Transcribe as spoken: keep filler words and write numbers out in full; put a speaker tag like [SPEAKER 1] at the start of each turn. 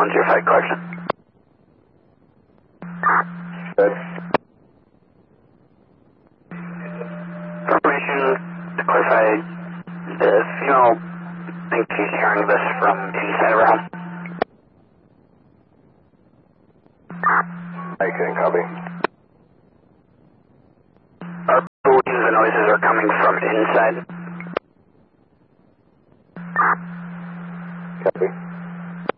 [SPEAKER 1] one zero five collection.
[SPEAKER 2] Good.
[SPEAKER 1] Information to clarify, the female thinks she's hearing this from inside of her home.
[SPEAKER 2] I can copy.
[SPEAKER 1] Our believes the noises are coming from inside.
[SPEAKER 2] Copy.